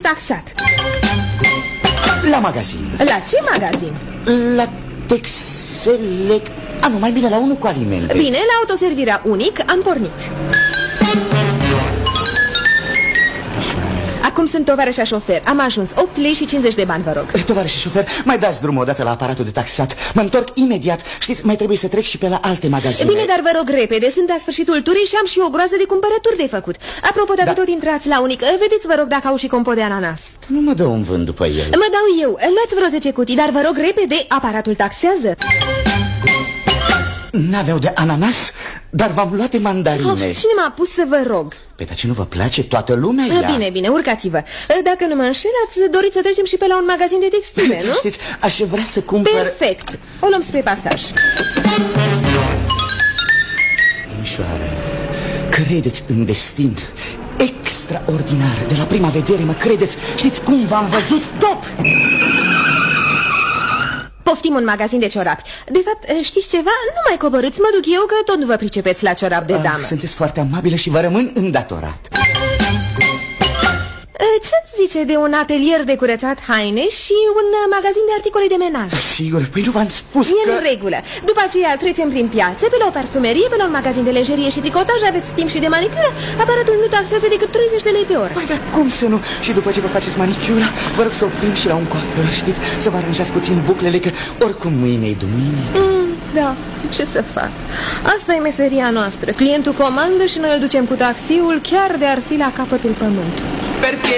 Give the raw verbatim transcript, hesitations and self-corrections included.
taxat? La magazin. La ce magazin? La Texelect. A, nu, mai bine la unul cu alimente. Bine, la autoservirea Unic am pornit. Acum sunt tovarășa șofer. Am ajuns opt lei și cincizeci de bani, vă rog. Tovarășe șofer, mai dați drumul odată la aparatul de taxat. Mă întorc imediat. Știți, mai trebuie să trec și pe la alte magazine. Bine, dar vă rog repede, sunt la sfârșitul turii și am și o groază de cumpărături de făcut. Apropo, dacă da. tot intrați la Unic, vedeți, vă rog, dacă au și compot de ananas. Nu mă dă un vânt după el. Mă dau eu, luați vreo zece cutii, dar vă rog repede, aparatul taxează. N-aveau de ananas, dar v-am luat de mandarine. Of, cine m-a pus să vă rog? Pe dar ce nu vă place? Toată lumea ia. Bine, bine, urcați-vă. Dacă nu mă înșelați, doriți să trecem și pe la un magazin de textile, nu? Știți, aș vrea să cumpăr... Perfect, o luăm spre pasaj. Domnișoară, credeți în destin? Extraordinar, de la prima vedere mă credeți. Știți cum v-am văzut? Stop! Poftim un magazin de ciorapi. De fapt, știți ceva? Nu mai coborâți, mă duc eu, că tot nu vă pricepeți la ciorap de damă. ah, Sunteți foarte amabilă și vă rămân îndatorat. Ce-ați zice de un atelier de curățat haine și un magazin de articole de menaj? Sigur, păi nu v-am spus e că... în regulă. După aceea trecem prin piață, pe la o parfumerie, pe la un magazin de lejerie și tricotaj. Aveți timp și de manicură. Aparatul nu taxează decât treizeci de lei pe oră. Păi, dar cum să nu? Și după ce vă faceți manicura, vă rog să oprim și la un coafor, știți? Să vă aranjați puțin buclele, că oricum mâine e duminică. mm, Da, ce să fac? Asta e meseria noastră. Clientul comandă și noi îl ducem cu taxiul, chiar de ar fi la capătul pământului. Perché?